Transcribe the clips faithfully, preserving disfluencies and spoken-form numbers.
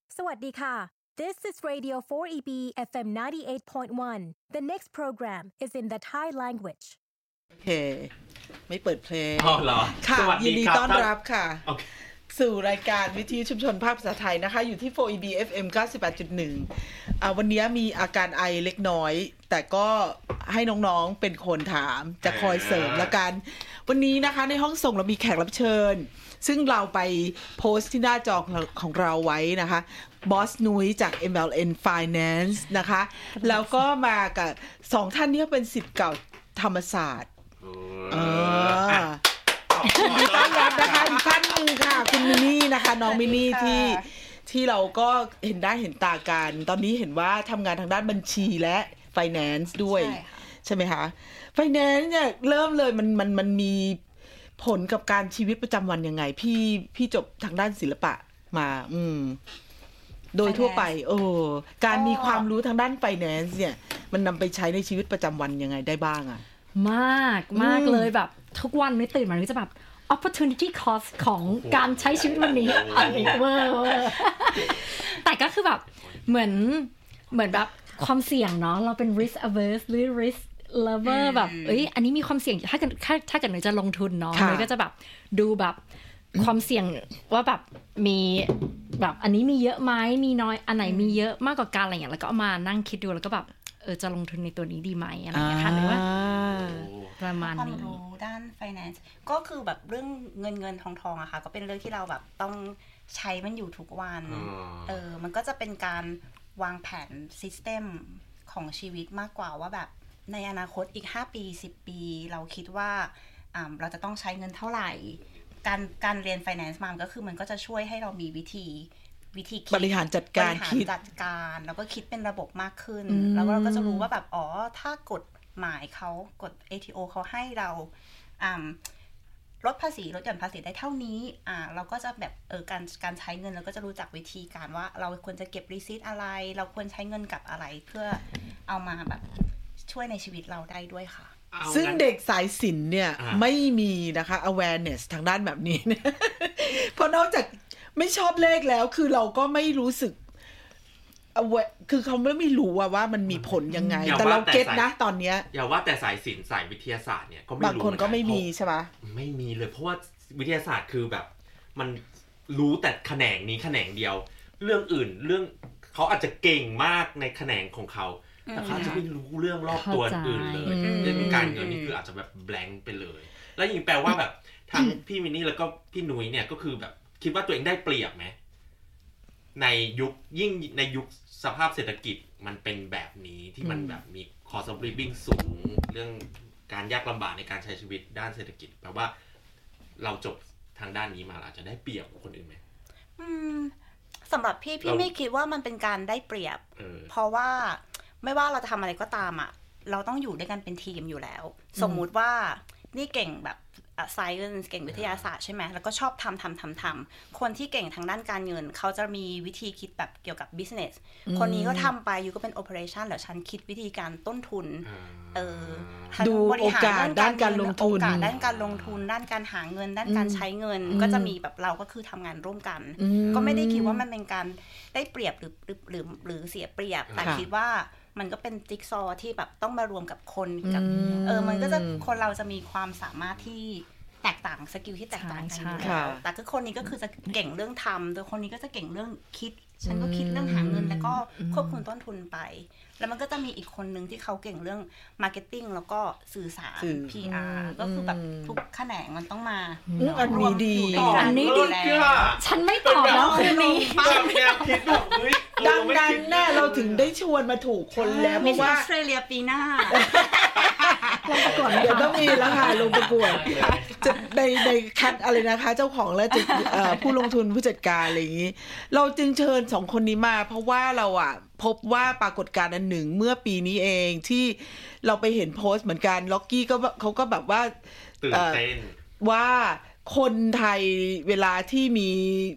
สวัสดีค่ะ This is Radio โฟร์ อี บี เอฟ เอ็ม ninety-eight point one. The next program is in the Thai language. โอเคไม่เปิดเพลงอ๋อเหรอค่ะสวัสดียินดีครับต้อนรับค่ะโอเคสู่รายการวิทยุชุมชนภาคภาษาไทยนะคะอยู่ที่ โฟร์ อี บี เอฟ เอ็ม เก้าสิบแปดจุดหนึ่ง อ่าวันนี้มีอาการไอเล็กน้อยแต่ก็ให้น้องๆเป็นคนถามจะคอยเสริมละกันวันนี้นะคะในห้องส่งเรามีแขกรับเชิญซึ่งเราไปโพสต์ที่หน้าจอของเราไว้นะคะบอสนุ้ยจาก เอ็ม แอล เอ็น Finance นะคะแล้วก็มากับสองท่านนี้เป็นศิษย์เก่าธรรมศาสตร์เออยินดีต้อนรับนะคะอีกท่านหนึ่งค่ะคุณมินี่นะคะน้องมินี่ที่ที่เราก็เห็นได้เห็นตากันตอนนี้เห็นว่าทำงานทางด้านบัญชีและ Finance ด้วยใช่ไหมคะ Finance เนี่ยเริ่มเลยมันมันมันมีผลกับการชีวิตประจำวันยังไงพี่พี่จบทางด้านศิลปะมาอืมโดยทั่วไปเออการมีความรู้ทางด้าน Finance เนี่ยมันนำไปใช้ในชีวิตประจำวันยังไงได้บ้างอะมากมากเลยแบบทุกวันไม่ตื่นมาจะแบบ opportunity cost ของการใช้ชีวิตวันนี้อันนี้เวอร์แต่ก็คือแบบเหมือนเหมือนแบบความเสี่ยงเนาะเราเป็น risk averse หรือ risk lover แบบเอ้ยอันนี้มีความเสี่ยงถ้าเกิดถ้าถ้าเกิดหนูจะลงทุนเนาะหนูก็จะแบบดูแบบความเสี่ยงว่าแบบมีแบบอันนี้มีเยอะไหมมีน้อยอันไหนมีเยอะมากกว่ากันอะไรอย่างเงี้ยแล้วก็เอามานั่งคิดดูแล้วก็แบบเออจะลงทุนในตัวนี้ดีไหมอะไรอย่างเงี้ยค่ะหรือว่าประมาณนี้ความรู้ด้าน finance ก็คือแบบเรื่องเงินเงินทองทองอะค่ะก็เป็นเรื่องที่เราแบบต้องใช้มันอยู่ทุกวันเออมันก็จะเป็นการวางแผน system ของชีวิตมากกว่าว่าแบบในอนาคตอีกห้าปีสิบปีเราคิดว่าอ่าเราจะต้องใช้เงินเท่าไหร่การการเรียน finance มาก็คือมันก็จะช่วยให้เรามีวิธีวิธีคิดบริหารจัดการคิดจัดการแล้วก็คิดเป็นระบบมากขึ้นแล้วเราก็จะรู้ว่าแบบอ๋อถ้ากฎหมายเขากฎ เอ ที โอ เขาให้เราอ่าลดภาษีลดหย่อนภาษีได้เท่านี้อ่าเราก็จะแบบเออการการใช้เงินเราก็จะรู้จักวิธีการว่าเราควรจะเก็บรีซีทอะไรเราควรใช้เงินกับอะไรเพื่อเอามาแบบช่วยในชีวิตเราได้ด้วยค่ะซึ่งเด็กสายศิลป์เนี่ยไม่มีนะคะ awareness ทางด้านแบบนี้เนี่ยเพราะนอกจากไม่ชอบเลขแล้วคือเราก็ไม่รู้สึกคือเขาไม่ไม่รู้ว่ามันมีผลยังไงแต่เราเก็ตนะตอนเนี้ยอย่าว่าแต่สายศิลป์สายวิทยาศาสตร์เนี่ยก็ไม่รู้บางคนก็ไม่มีใช่ปะไม่มีเลยเพราะว่าวิทยาศาสตร์คือแบบมันรู้แต่แขนงนี้แขนงเดียวเรื่องอื่นเรื่องเขาอาจจะเก่งมากในแขนงของเขาแต่เขาจะไม่รู้เรื่องรอบตัวอื่นเลยเรื่องการเงินนี่คืออาจจะแบบแบงค์ไปเลยแล้วยิ่งแปลว่าแบบทั้งพี่มินนี่แล้วก็พี่นุ้ยเนี่ยก็คือแบบคิดว่าตัวเองได้เปรียบไหมในยุคยิ่งในยุคสภาพเศรษฐกิจมันเป็นแบบนี้ที่มันแบบมี cost of living สูงเรื่องการยากลำบากในการใช้ชีวิตด้านเศรษฐกิจแปลว่าเราจบทางด้านนี้มาอาจจะได้เปรียบคนอื่นไหมอืมสำหรับพี่พี่ไม่คิดว่ามันเป็นการได้เปรียบ เ, เพราะว่าไม่ว่าเราจะทำอะไรก็ตามอ่ะเราต้องอยู่ด้วยกันเป็นทีมอยู่แล้วสมมุติว่านี่เก่งแบบscience เก่งวิทยาศาสตร์ใช่ไหมแล้วก็ชอบทำทำทำทำคนที่เก่งทางด้านการเงินเขาจะมีวิธีคิดแบบเกี่ยวกับ business คนนี้ก็ทำไปอยู่ก็เป็น operation แล้วฉันคิดวิธีการต้นทุนเออดูโอกาสด้านการลงทุนโอกาสด้านการลงทุนด้านการหาเงินด้านการใช้เงินก็จะมีแบบเราก็คือทำงานร่วมกันก็ไม่ได้คิดว่ามันเป็นการได้เปรียบหรือหรือหรือเสียเปรียบแต่คิดว่ามันก็เป็นจิ๊กซอว์ที่แบบต้องมารวมกับคนกับเออมันก็จะคนเราจะมีความสามารถที่แตกต่างสกิลที่แตกต่างกันอยู่แล้วแต่คือคนนี้ก็คือจะเก่งเรื่องทำโดยคนนี้ก็จะเก่งเรื่องคิดฉันก็คิดเรื่องหาเงินแล้วก็ควบคุมต้นทุนไปแล้วมันก็จะมีอีกคนนึงที่เขาเก่งเรื่องมาร์เก็ตติ้งแล้วก็สื่อสาร พี อาร์ ก็คือแบบทุกแขนงมันต้องมาอันนี้ดีอันนี้ดีฉันไม่ตอบแล้วคืนนี้ดังนั้นแน่เราถึงได้ชวนมาถูกคนแล้วเพราะว่าออสเตรเลียปีหน้าลงประกวดเดี๋ยวต้องมีแล้วค่ะลงประกวดจะในในคัดอะไรนะคะเจ้าของและจะผู้ลงทุนผู้จัดการอะไรอย่างนี้เราจึงเชิญสองคนนี้มาเพราะว่าเราอ่ะพบว่าปรากฏการณ์อันหนึ่งเมื่อปีนี้เองที่เราไปเห็นโพสต์เหมือนกันล็อกกี้ก็เขาก็แบบว่าตื่นเต้นว่าคนไทยเวลาที่มี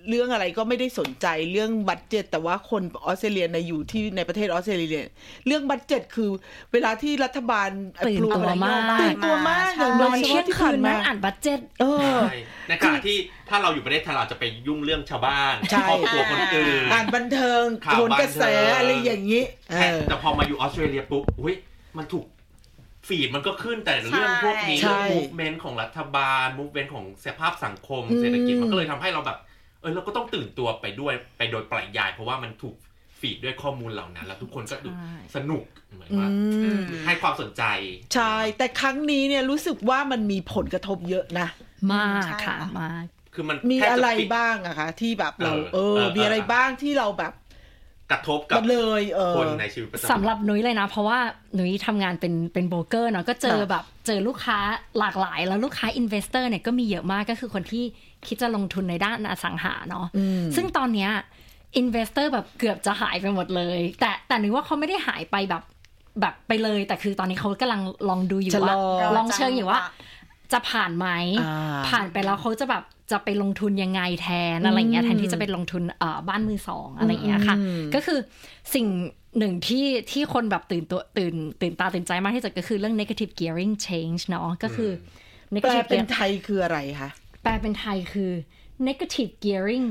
เรื่องอะไรก็ไม่ได้สนใจเรื่องบัดเจ็ตแต่ว่าคนออสเตรเลียในอยู่ที่ในประเทศออสเตรเลียเรื่องบัดเจ็ตคือเวลาที่รัฐบาลตื่นตัวมากตื่นตัวมากอย่างนอนเที่ยงคืนนั่งอ่านบัดเจ็ตเออในขณะที่ถ้าเราอยู่ประเทศไทยเราจะไปยุ่งเรื่องชาวบ้านครอบครัวคนอื่นอ่านบันเทิงโหนกระแสอะไรอย่างนี้แต่พอมาอยู่ออสเตรเลียปุ๊บอุ้ยมันถูกฟีดมันก็ขึ้นแต่เรื่องพวกนี้เรื่อง movement ของรัฐบาล movement ของสภาพสังคมเศรษฐกิจมันก็เลยทำให้เราแบบเออเราก็ต้องตื่นตัวไปด้วยไปโดยปริยายเพราะว่ามันถูกฟีดด้วยข้อมูลเหล่านั้นแล้วทุกคนก็สนุกเหมือนว่าให้ความสนใจใช่แต่ครั้งนี้เนี่ยรู้สึกว่ามันมีผลกระทบเยอะนะมากค่ะมากคือมันมีอะไรบ้างอะคะที่แบบเราเออมีอะไรบ้างที่เราแบบกระทบกับเลยคนในชีวิตประจำวันสำหรับนุ้ยเลยนะเพราะว่านุ้ยทำงานเป็นเป็นโบรกเกอร์เนาะก็เจอแบบเจอลูกค้าหลากหลายแล้วลูกค้าอินเวสเตอร์เนี่ยก็มีเยอะมากก็คือคนที่คิดจะลงทุนในด้านอสังหาเนาะซึ่งตอนเนี้ยอินเวสเตอร์แบบเกือบจะหายไปหมดเลยแต่แต่นุ้ยว่าเขาไม่ได้หายไปแบบแบบไปเลยแต่คือตอนนี้เขากำลังลองดูอยู่ว่าลองเชิงอยู่ว่าจะผ่านไหมผ่านไปแล้วเขาจะแบบจะไปลงทุนยังไงแทนอะไรเงี้ยแทนที่จะไปลงทุนเอ่อบ้านมือสองอะไรเงี้ยค่ะก็คือสิ่งหนึ่งที่ที่คนแบบตื่นตัวตื่นตื่นตาตื่นใจมากที่สุดก็คือเรื่อง negative gearing change เนาะก็คือ negative แปลเป็นไทยคืออะไรคะแปลเป็นไทยคือ negative gearing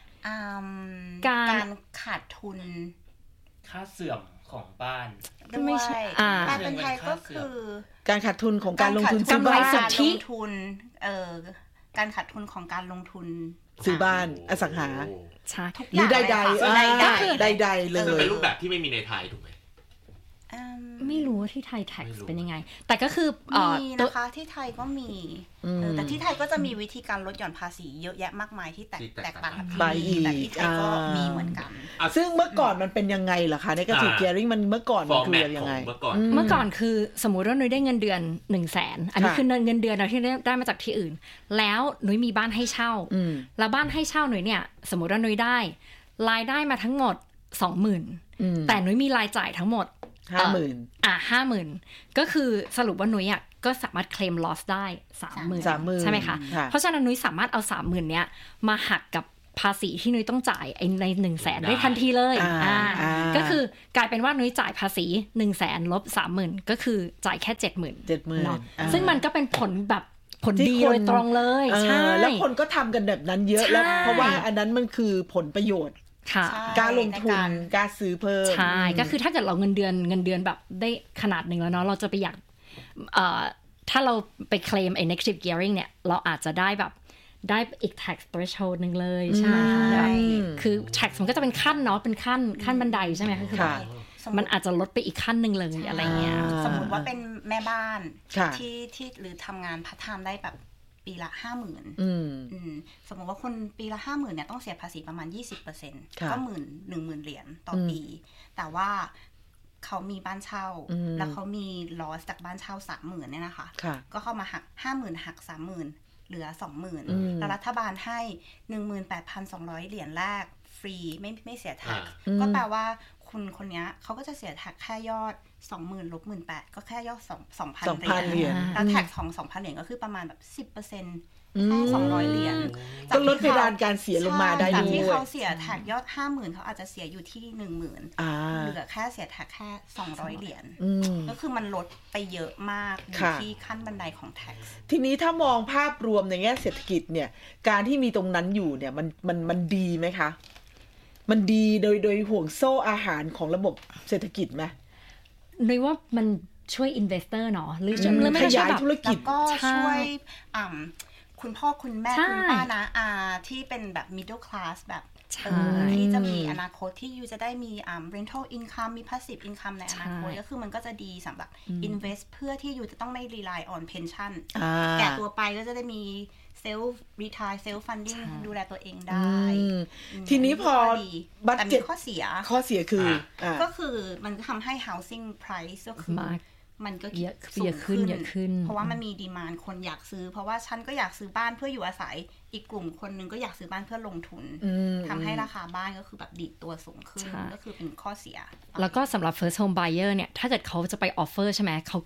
การขาดทุนค่าเสื่อมของบ้านไม่ใช่แปลเป็นไทยก็คือการขาดทุนของการลงทุนซื้อบ้านการลงทุนเอ่อการขาดทุนของการลงทุนซื้อบ้านอสังหาใช่หรือใดๆใดๆเลยเป็นรูปแบบที่ไม่มีในไทยถูกไหมไม่รู้ว่าที่ไทย tax เป็นยังไงแต่ก็คือมีนะคะที่ไทยก็มีแต่ที่ไทยก็จะมีวิธีการลดหย่อนภาษีเยอะแยะมากมายที่แตกแตกต่างกันไปอีกแต่ที่ไทยก็มีเหมือนกันซึ่งเมื่อก่อนมันเป็นยังไงล่ะคะ negative gearing มันเมื่อก่อนมันคือยังไงเมื่อก่อนเมื่อก่อนคือสมมุติว่านุ้ยได้เงินเดือน หนึ่งแสน อันนี้คือเงินเดือนเราที่ได้มาจากที่อื่นแล้วนุ้ยมีบ้านให้เช่าแล้วบ้านให้เช่านุ้ยเนี่ยสมมุติว่านุ้ยได้รายได้มาทั้งหมด สองหมื่น แต่นุ้ยมีรายจ่ายทั้งหมดห้าหมื่นอ่ะห้าหมื่นก็คือสรุปว่านุ้ยอ่ะก็สามารถเคลม loss ได้สามหมื่นใช่ไหมคะเพราะฉะนั้นนุ้ยสามารถเอาสามหมื่นเนี้ยมาหักกับภาษีที่นุ้ยต้องจ่ายในหนึ่งแสนได้ทันทีเลยอ่าก็คือกลายเป็นว่านุ้ยจ่ายภาษีหนึ่งแสนลบสามหมื่นก็คือจ่ายแค่เจ็ดหมื่นเจ็ดหมื่นซึ่งมันก็เป็นผลแบบผลดีโดยตรงเลยใช่แล้วคนก็ทำกันแบบนั้นเยอะแล้วเพราะว่าอันนั้นมันคือผลประโยชน์การลงทุนการซื้อเพิ่มใช่ก็คือถ้าเกิดเราเงินเดือนเงินเดือนแบบได้ขนาดหนึ่งแล้วเนาะเราจะไปอยากเอ่อถ้าเราไปเคลมไอ้ negative gearing เนี่ยเราอาจจะได้แบบได้อีก tax threshold นึงเลยใช่ไหมคะคือ tax มันก็จะเป็นขั้นเนาะเป็นขั้นขั้นบันไดใช่ไหมคะคือมันอาจจะลดไปอีกขั้นนึงเลยอะไรเงี้ยสมมติว่าเป็นแม่บ้านที่ที่หรือทำงานพาร์ทไทม์ได้แบบปีละห้าหมื่นสมมติว่าคนปีละห้าหมื่นเนี่ยต้องเสียภาษีประมาณยี่สิบเปอร์เซ็นต์ก็หมื่นหนึ่งหมื่นเหรียญต่อปีแต่ว่าเขามีบ้านเช่าแล้วเขามีลอสจากบ้านเช่าสามหมื่นเนี่ยนะคะก็เข้ามาหักห้าหมื่นหักสามหมื่นเหลือสองหมื่นแล้วรัฐบาลให้หนึ่งหมื่นแปดพันสองร้อยเหรียญแรกฟรีไม่ไม่เสียแท็กก็แปลว่าคนคนนี้เขาก็จะเสียแท็กแค่ยอดสองหมื่นลบหมื่นแปดก็แค่ยอดสองสองพันเหรียญแล้วแท็กของสองพันเหรียญก็คือประมาณแบบสิบเปอร์เซ็นต์แค่สองร้อยเหรียญก็ลดเพดานการเสียลงมาได้ด้วยจากที่เขาเสียแท็กยอดห้าหมื่นเขาอาจจะเสียอยู่ที่หนึ่งหมื่นเหลือแค่เสียแท็กแค่สองร้อยเหรียญก็คือมันลดไปเยอะมากอยู่ที่ขั้นบันไดของแท็กทีนี้ถ้ามองภาพรวมในแง่เศรษฐกิจเนี่ยการที่มีตรงนั้นอยู่เนี่ยมันมันมันดีไหมคะมันดีโดยโดยห่วงโซ่อาหารของระบบเศรษฐกิจไหมนึกว่ามันช่วยอินเวสเตอร์เนาะหรือขยายธุรกิจก็ช่วยคุณพ่อคุณแม่คุณป้านะอาที่เป็นแบบ middle class แบบที่จะมีอนาคตที่ยูจะได้มีอ่า rental income มี passive income ในอนาคตก็คือมันก็จะดีสำหรับ invest เพื่อที่ยูจะต้องไม่ rely on pension แก่ตัวไปก็จะได้มี self retire self funding ดูแลตัวเองได้ทีนี้พอบัตเจ็ตข้อเสียข้อเสียคือก็คือมันทำให้ housing price ก็คือมันก็เยอะเยอะขึ้นเยอะขึ้นเพราะว่ามันมีดีมานด์คนอยากซื้อเพราะว่าฉันก็อยากซื้อบ้านเพื่ออยู่อาศัยอีกกลุ่มคนนึงก็อยากซื้อบ้านเพื่อลงทุนทำให้ราคาบ้านก็คือแบบดีดตัวสูงขึ้นก็คือเป็นข้อเสียแล้วก็สำหรับ first home buyer เนี่ยถ้าเกิดเขาจะไป offer ใช่ไหมเขาก็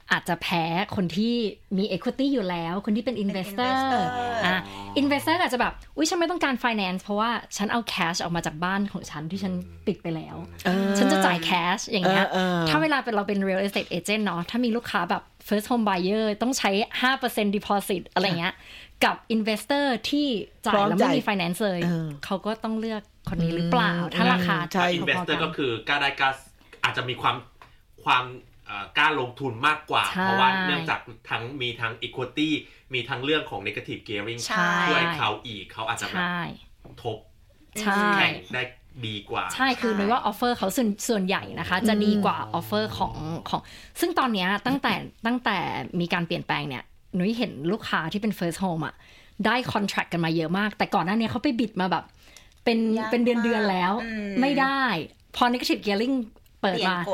อาจจะแพ้คนที่มี equity อยู่แล้วคนที่เป็น investor อ่ะ investor อาจจะแบบอุ๊ยฉันไม่ต้องการ finance เพราะว่าฉันเอา cash ออกมาจากบ้านของฉันที่ฉันปิดไปแล้วฉันจะจ่าย cash อย่างเงี้ยถ้าเวลาเป็นเราเป็น real estate agent เนาะถ้ามีลูกค้าแบบ first home buyer ต้องใช้ ห้าเปอร์เซ็นต์ deposit อะไรเงี้ยกับ investor ที่จ่ายแล้วไม่มี finance เลยเขาก็ต้องเลือกคนนี้หรือเปล่าถ้าราคาใช่ investor ก็คือกล้าได้กล้าอาจจะมีความความกล้าลงทุนมากกว่าเพราะว่าเนื่องจากทั้งมีทั้ง equity มีทั้งเรื่องของ negative gearing ช่วยเขาอีกเขาอาจจะแบบทบแข่งได้ดีกว่าใช่คือหนูว่าออฟเฟอร์เขาส่วนส่วนใหญ่นะคะจะดีกว่าออฟเฟอร์ของของซึ่งตอนนี้ตั้งแต่ตั้งแต่มีการเปลี่ยนแปลงเนี่ยหนูเห็นลูกค้าที่เป็น first home อ่ะได้คอนแทรคกันมาเยอะมากแต่ก่อนหน้านี้เขาไปบิดมาแบบเป็นเป็นเดือนๆแล้วไม่ได้พอ negative gearing เปิดมา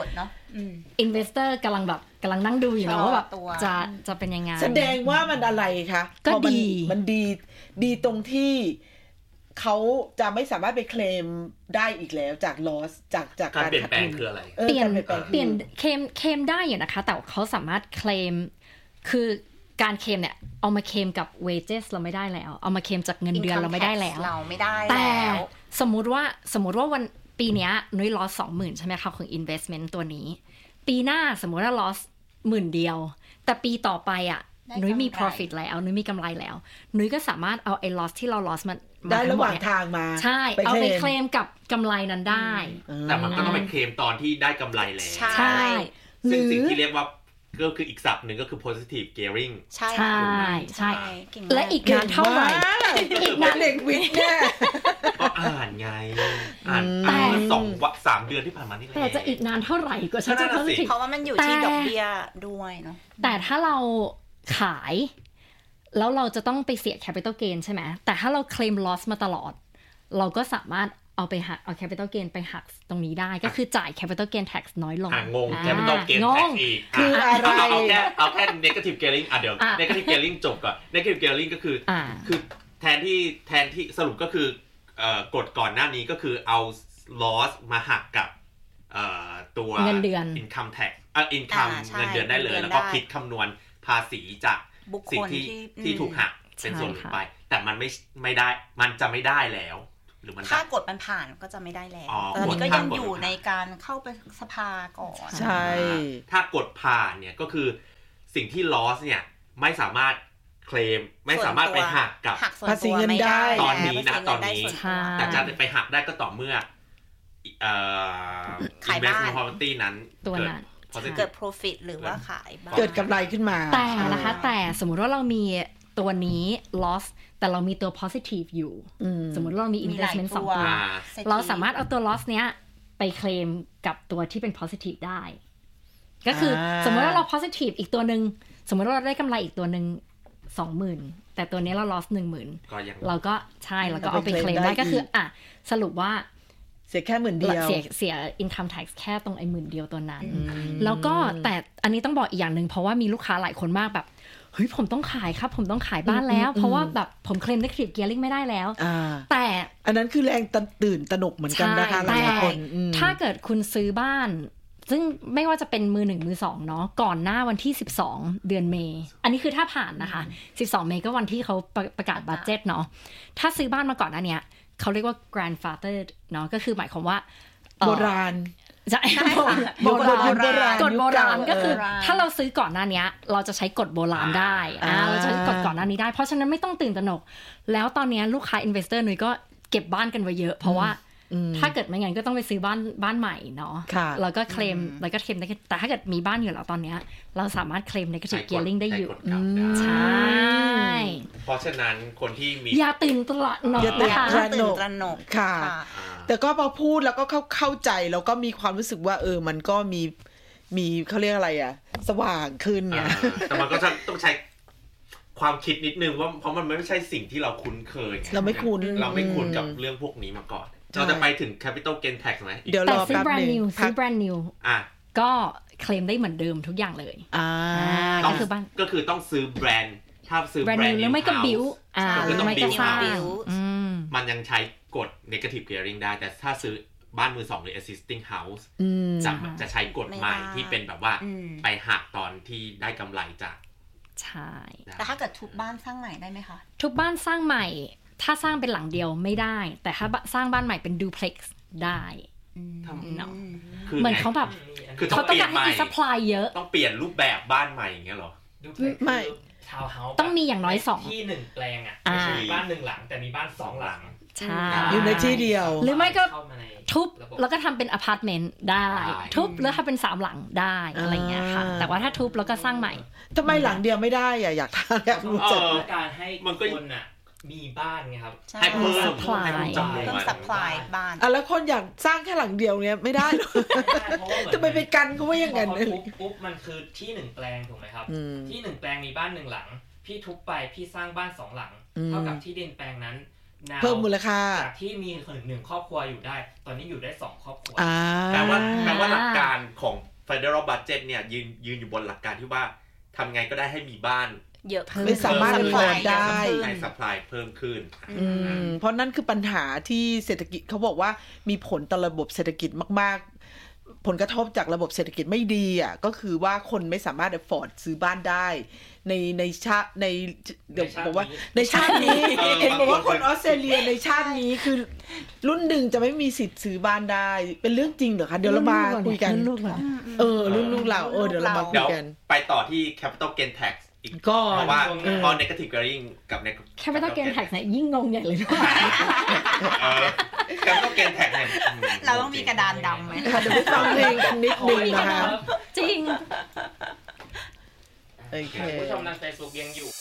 investor กำลังแบบกำลังนั่งดูอยู่นะว่าแบบจะจะเป็นยังไงแสดงว่ามันอะไรคะก็ดีมันดีดีตรงที่เขาจะไม่สามารถไปเคลมได้อีกแล้วจาก loss จากจากการเปลี่ยนแปลงคืออะไรเปลี่ยนเปลี่ยนเคลมเคลมได้อยู่นะคะแต่เขาสามารถเคลมคือการเคลมเนี่ยเอามาเคลมกับ wages เราไม่ได้แล้วเอามาเคลมจากเงินเดือนเราไม่ได้แล้วเราไม่ได้แต่สมมุติว่าสมมุติว่าวันปีนี้นุ้ย loss สองหมื่นใช่ไหมคะของ investment ตัวนี้ปีหน้าสมมติว่า loss หมื่นเดียวแต่ปีต่อไปอ่ะนุ้ยมี profit แล้วนุ้ยมีกำไรแล้วนุ้ยก็สามารถเอาไอ้ loss ที่เรา loss มาได้ระหว่างทางมาใช่เอาไปเคลมกับกำไรนั้นได้แต่มันก็ต้องไปเคลมตอนที่ได้กำไรแล้วใช่ซึ่งสิ่งที่เรียกว่าก็คืออีกศัพท์หนึ่งก็คือ positive gearing ใช่ใช่ใช่และอีกนานเท่าไหร่อีกนานเด็กวิทย์เนี่ยก็อ่านไงอ่านอ่านสองวันสามเดือนที่ผ่านมานี่แหละแต่จะอีกนานเท่าไหร่กว่าฉันจะ positive เพราะว่ามันอยู่ที่ดอกเบี้ยด้วยเนาะแต่ถ้าเราขายแล้วเราจะต้องไปเสีย capital gain ใช่ไหมแต่ถ้าเราเคลม loss มาตลอดเราก็สามารถเอาไปหักเอา capital gain ไปหักตรงนี้ได้ก็คือจ่าย capital gain tax น้อยลงงง capital gain tax อีกคืออะไรเอาแค่เอาแค่ negative gearing อ่ะเดี๋ยว negative gearing จบก่อน negative gearing ก็คือคือแทนที่แทนที่สรุปก็คือเอ่อกฎก่อนหน้านี้ก็คือเอา loss มาหักกับเอ่อตัวเงินเดือน income tax อ่ะ income เงินเดือนได้เลยแล้วก็คิดคำนวณภาษีจากสิ่งที่ที่ถูกหักเป็นส่วนไปแต่มันไม่ไม่ได้มันจะไม่ได้แล้วหรือมันถ้ากฎมันผ่านก็จะไม่ได้แล้วตอนนี้ก็ยังอยู่ในการเข้าไปสภาก่อนใช่ถ้ากฎผ่านเนี่ยก็คือสิ่งที่ loss เนี่ยไม่สามารถเคลมไม่สามารถไปหักกับภาษีเงินได้ตอนนี้นะตอนนี้แต่จะไปหักได้ก็ต่อเมื่อเอ่อ investment property นั้นตัวนั้นเกิด profit หรือว่าขายเกิดกำไรขึ้นมาแต่นะคะแต่สมมุติว่าเรามีตัวนี้ loss แต่เรามีตัว positive อยู่สมมุติเรามี investment สองตัวเราสามารถเอาตัว loss เนี้ยไปเคลมกับตัวที่เป็น positive ได้ก็คือสมมติว่าเรา positive อีกตัวนึงสมมติว่าเราได้กำไรอีกตัวนึง สองหมื่น แต่ตัวนี้เรา loss หนึ่งหมื่น เราก็ใช่แล้วก็เอาไปเคลมได้ก็คืออ่ะสรุปว่าเสียแค่หมื่นเดียวเสียเสีย income tax แค่ตรงไอ้หมื่นเดียวตัวนั้นแล้วก็แต่อันนี้ต้องบอกอีกอย่างนึงเพราะว่ามีลูกค้าหลายคนมากแบบเฮ้ยผมต้องขายครับผมต้องขายบ้านแล้วเพราะว่าแบบผมเคลม negative gearing ไม่ได้แล้วแต่อันนั้นคือแรงตื่นตระหนกเหมือนกันนะคะหลายคนถ้าเกิดคุณซื้อบ้านซึ่งไม่ว่าจะเป็นมือหนึ่งมือสองเนาะก่อนหน้าวันที่สิบสองเดือนเมษายนอันนี้คือถ้าผ่านนะคะสิบสองเมษายนก็วันที่เขาประกาศบัดเจ็ตเนาะถ้าซื้อบ้านมาก่อนหน้านี้เขาเรียกว่า grandfather เนาะก็คือหมายความว่าโบราณใช่โบราณกฎโบราณก็คือถ้าเราซื้อก่อนหน้านี้เราจะใช้กฎโบราณได้อ่าเราจะใช้กฎก่อนหน้านี้ได้เพราะฉะนั้นไม่ต้องตื่นตระหนกแล้วตอนนี้ลูกค้า investor หนุ่ยก็เก็บบ้านกันไว้เยอะเพราะว่าถ้าเกิดไม่งั้นก็ต้องไปซื้อบ้านบ้านใหม่เนาะแล้วก็เคลมแล้วก็เคลมได้แต่ถ้าเกิดมีบ้านอยู่แล้วตอนนี้เราสามารถเคลม negative gearing ได้อยู่ใช่เพราะฉะนั้นคนที่มีอย่าตื่นตระหนกอย่าตื่นตระหนกค่ะแต่ก็พอพูดแล้วก็เข้าเข้าใจแล้วก็มีความรู้สึกว่าเออมันก็มีมีเขาเรียกอะไรอ่ะสว่างขึ้นไงแต่มันก็ต้องใช้ความคิดนิดนึงว่าเพราะมันไม่ใช่สิ่งที่เราคุ้นเคยเราไม่คุ้นเราไม่คุ้นกับเรื่องพวกนี้มาก่อนเราจะไปถึง capital gain tax ไหมเดี๋ยวรอแป๊บนึงซื้อ brand new อ่ะก็เคลมได้เหมือนเดิมทุกอย่างเลยอ่าก็คือบ้านก็คือต้องซื้อแบรนด์ถ้าซื้อแบรนด์ new แล้วไม่ก็บิวอ่าก็ต้องบิวมันยังใช้กฎ negative gearing ได้แต่ถ้าซื้อบ้านมือสองหรือ existing house อืมจะจะใช้กฎใหม่ไม่ได้ที่เป็นแบบว่าอืมไปหักตอนที่ได้กำไรจากใช่แต่ถ้าเกิดทุบบ้านสร้างใหม่ได้ไหมคะทุกบ้านสร้างใหม่ถ้าสร้างเป็นหลังเดียวไม่ได้ แต่ถ้าสร้างบ้านใหม่เป็นดูเพล็กซ์ได้ทำเนาะคือเหมือนไงเขาแบบคือเขาต้องการให้มีซัพพลายเยอะต้องเปลี่ยนรูปแบบบ้านใหม่อย่างเงี้ยเหรอดูเพล็กซ์ไม่ทาวน์เฮาส์ต้องมีอย่างน้อยสองที่หนึ่งแปลงอ่ะอ่าไม่ใช่มีบ้านหนึ่งหลังแต่มีบ้านสองหลังใช่อยู่ในที่เดียวหรือไม่ก็เข้าาในทุบระบบแล้วก็ทำเป็นอพาร์ตเมนต์ได้ได้ทุบแล้วถ้าเป็นสามหลังได้อะไรเงี้ยค่ะอ่าแต่ว่าถ้าทุบแล้วก็สร้างใหม่ทำไมหลังเดียวไม่ได้อ่ะอยากทานอยากรู้จักเออต้องการให้มันก็คนอ่ะมีบ้านไงครับใช่ให้เพิ่ม supply ให้เพิ่มจำนวนเพิ่ม supply บ้านอ่ะแล้วคนอยากสร้างแค่หลังเดียวเนี้ยไม่ได้หรอเพราะว่าเหมือนทำไมไปกันเขาว่าอย่างนั้นพอเขาทุบปุ๊บมันคือที่หนึ่งแปลงถูกไหมครับอืมที่หนึ่งแปลงมีบ้านหนึ่งหลัง พี่ทุบไปพี่สร้างบ้านสองหลังอืมเท่ากับที่ดินแปลงนั้น now เพิ่มมูลค่าจากที่มีหนึ่งครอบครัวอยู่ได้ ตอนนี้อยู่ได้สองครอบครัวอ่าแปลว่าแปลว่าหลักการของ Federal Budget เนี่ยยืนยืนอยู่บนหลักการที่ว่าทำไงก็ได้ให้มีบ้านเยอะขึ้นไม่สามารถ supply มีคนได้เยอะในขึ้น supply เพิ่มขึ้นอืมเพราะนั่นคือปัญหาที่เศรษฐกิจเขาบอกว่ามีผลต่อระบบเศรษฐกิจมากๆ ผลกระทบจากระบบเศรษฐกิจไม่ดีอ่ะก็คือว่าคนไม่สามารถ afford ซื้อบ้านได้ในในชาติในเดี๋ยวบอกว่าในชาตินี้เออเห็นบอกว่าบางคคนนออสเตรเลียในชาตินี้คือรุ่นหนึ่งจะไม่มีสิทธิ์ซื้อบ้านได้ เป็นเรื่องจริงเหรอคะเดี๋ยวเรามาคุยกันลูกเราเออรุ่นลูกเราเออเดี๋ยวเรามาคุเดี๋ยยวกันไปต่อที่ capital gain tax อีกก็เพราะว่าเออพอ negative gearing กับ negative แค่ไม่ต้องเกณฑ์แท็กเนี่ยยิ่งงงใหญ่เลยนะเออ capital gain tax เนี่ยอืมเราต้องมีกระดานดำไหมค่ะเดี๋ยวไปฟังเพลงกันนิดนึงนะคะจริงโอเคผู้ชมทาง Facebook ยังอยู่